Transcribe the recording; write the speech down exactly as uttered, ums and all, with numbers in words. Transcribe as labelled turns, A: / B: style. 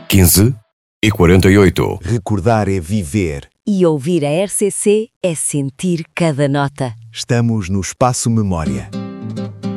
A: quinze e quarenta e oito.
B: Recordar é viver.
C: E ouvir a R C C é sentir cada nota.
B: Estamos no Espaço Memória.